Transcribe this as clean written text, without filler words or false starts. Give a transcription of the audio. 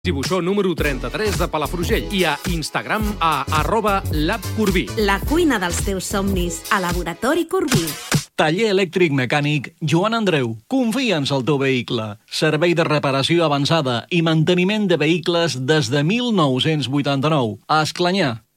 Dibuixó número 33 de Palafrugell i a Instagram a @labcorbí. La cuina dels teus somnis a Laboratori Corbí. Taller elèctric mecànic Joan Andreu. Confia'ns al teu vehicle. Servei de reparació avançada i manteniment de vehicles des de 1989. A Esclanyà.